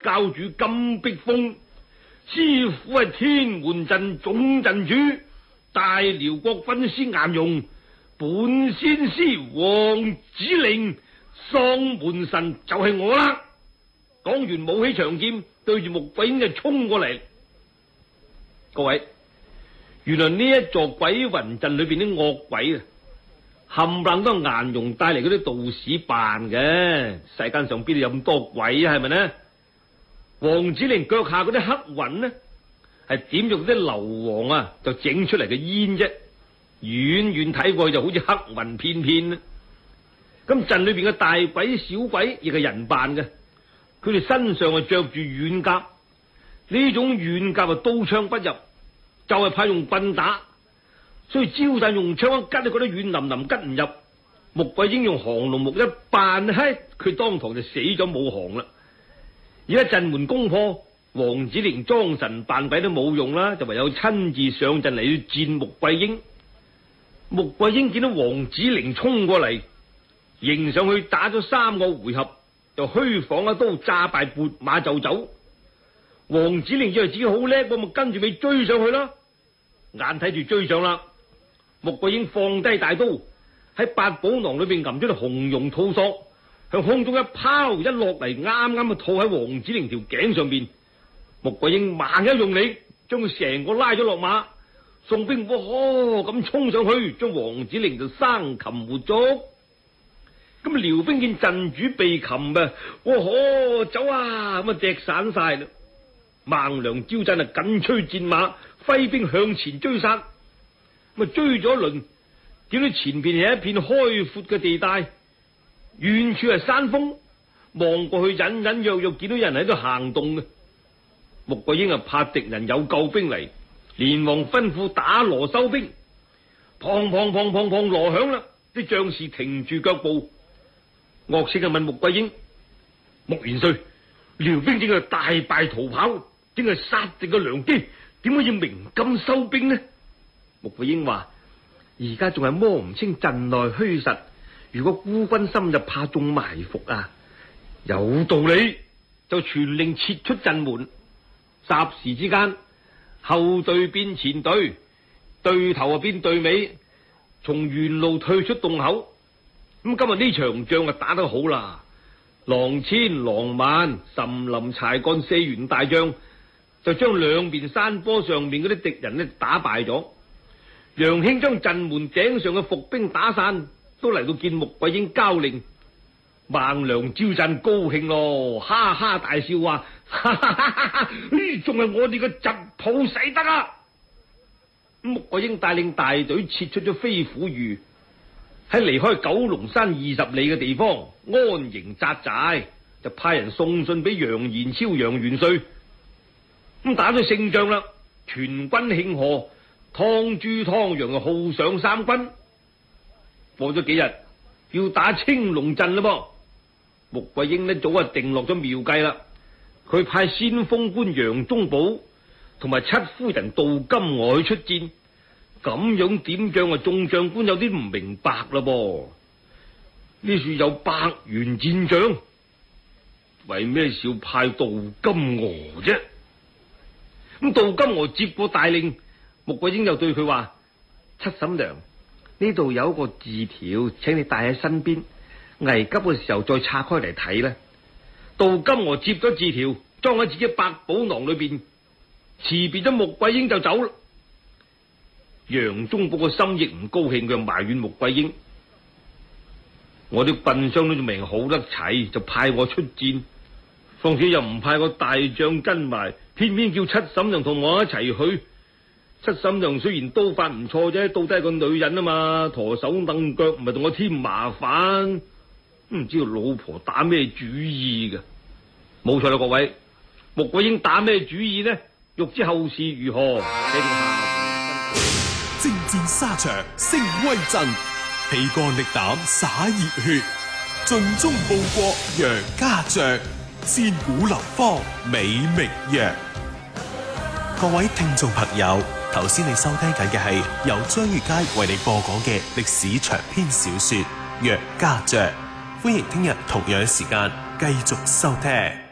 教主金碧峰，師傅係天門陣總陣主大遼國軍師顏容，本仙師王子陵，喪門神就係我啦。講完舞起長劍，對住穆桂英就衝過嚟。各位，原來呢一座鬼魂陣裏邊啲惡鬼啊，冚唪唥都係顏容帶嚟嗰啲道士扮嘅。世間上邊度有咁多鬼啊？係咪呢？王子陵腳下嗰啲黑雲呢，係點咗嗰啲硫磺啊，就整出嚟嘅煙啫。遠遠睇過去就好似黑雲片片啦。咁陣裏邊嘅大鬼小鬼亦係人扮嘅，佢哋身上係着住軟甲，呢種軟甲啊刀槍不入，就係怕用棍打，所以招彈用槍一吉都覺得軟腍腍吉唔入。穆桂英用降龍木一扮，佢當堂就死咗冇降啦。而家陣門攻破，王子陵裝神扮鬼都冇用啦，就唯有親自上陣嚟要戰穆桂英。穆桂英見到王子陵衝過嚟，迎上去打咗3個回合，就虛晃一刀詐敗撥馬就走。王子陵以為自己好叻，咁咪跟住咪追上去啦。眼睇住追上啦，穆桂英放低大刀，喺八寶囊裏邊揞咗條紅絨套索，向空中一拋一落嚟，啱啱就套喺王子陵條頸上邊。穆桂英猛一用力，將佢成個拉咗落馬。宋兵咁衝上去，將王子陵就生擒活捉。咁遼兵見陣主被擒走啊，咁啊隻散晒啦。孟良招陣啊，緊催戰馬，揮兵向前追殺。咁啊追咗一輪，見到前邊係一片開闊嘅地帶，遠處係山峰，望過去隱隱約約見到人喺度行動嘅。穆桂英啊怕敵人有救兵嚟，連忙吩咐打鑼收兵。砰砰砰砰砰，鑼響啦，啲將士停住腳步。惡聲啊問穆桂英：穆元帥，遼兵正係大敗逃跑，正係殺敵嘅良機，點解要鳴金收兵呢？穆桂英話：而家仲係摸唔清陣內虛實，如果孤軍深入，怕中埋伏啊。有道理，就傳令撤出陣門。霎時之間，後隊變前隊，對頭啊變隊尾，從原路退出洞口。咁今日呢場仗啊打得好啦，郎千、郎萬、岑林、柴幹4員大將就將兩邊山坡上面嗰啲敵人呢打敗咗。楊興將陣門頂上嘅伏兵打散，都嚟到見穆桂英交令。孟良招陣高興咯，哈哈大笑話：仲係我哋嘅疾抱使得啊！穆桂英帶領大隊撤出咗飛虎峪，喺離開九龍山20里嘅地方安營紮寨，就派人送信俾楊延超、楊元帥。咁打咗勝仗啦，全軍慶賀，湯豬湯羊啊，號上三軍。過咗幾日，要打青龍陣啦噃。穆桂英呢早啊定落咗妙計啦，佢派先鋒官楊宗保同埋七夫人杜金娥去出戰。咁樣點將啊，眾將官有啲唔明白啦噃。呢處有百員戰將，為咩要派杜金娥啫？咁杜金娥接過大令，穆桂英又對佢話：七嬸娘，呢度有一個字條，請你帶喺身邊，危急嘅時候再拆開嚟睇啦。杜金娥接咗字條，裝喺自己百寶囊裏邊，辭別咗穆桂英就走啦。楊宗保個心亦唔高興，佢埋怨穆桂英：我啲笨傷都仲未好得齊，就派我出戰，況且又唔派個大將跟埋，偏偏叫七嬸娘同我一齊去。七嬸娘雖然刀法唔錯啫，到底係個女人啊嘛，陀手掕腳，唔係同我添麻煩。唔知道老婆打咩主意嘅？冇錯啦，各位，穆桂英打咩主意呢？欲知後事如何，請下。 征戰沙場聲威震，披肝瀝膽灑熱血，盡忠報國楊家將，千古流芳美名揚。各位聽眾朋友，頭先你收聽緊嘅係由張月佳為你播講嘅歷史長篇小說《楊家將》，歡迎聽日同樣時間繼續收聽。